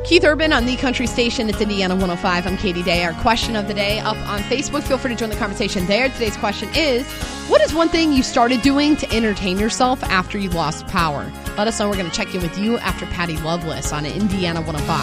Keith Urban on the Country Station. It's Indiana 105. I'm Katie Day. Our question of the day up on Facebook. Feel free to join the conversation there. Today's question is, what is one thing you started doing to entertain yourself after you lost power? Let us know. We're going to check in with you after Patty Loveless on Indiana 105.